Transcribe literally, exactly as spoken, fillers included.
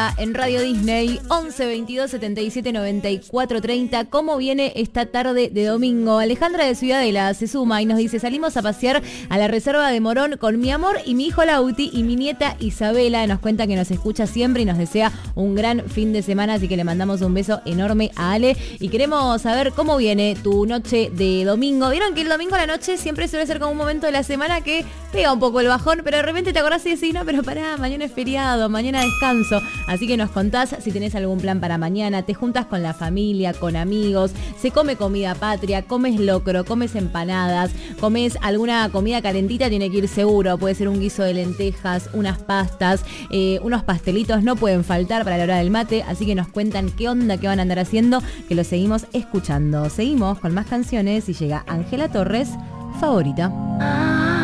acá en Radio Disney, once veintidós setenta y siete noventa y cuatro treinta. ¿Cómo viene esta tarde de domingo? Alejandra de Ciudadela se suma y nos dice: salimos a pasear a la reserva de Morón con mi amor y mi hijo Lauti y mi nieta Isabela. Nos cuenta que nos escucha siempre y nos desea un gran fin de semana, así que le mandamos un beso enorme a Ale y queremos saber cómo viene tu noche de domingo. Vieron que el domingo a la noche siempre suele ser como un momento de la semana que pega un poco el bajón, pero de repente te acordás y decís: no, pero pará, mañana es feriado, mañana descanso. Así que nos contás si tenés algún plan para mañana, te juntas con la familia, con amigos, se come comida patria, comes locro, comes empanadas, comes alguna comida calentita, tiene que ir seguro, puede ser un guiso de lentejas, unas pastas, eh, unos pastelitos no pueden faltar para la hora del mate, así que nos cuentan qué onda, qué van a andar haciendo, que lo seguimos escuchando. Seguimos con más canciones y llega Ángela Torres, Favorita.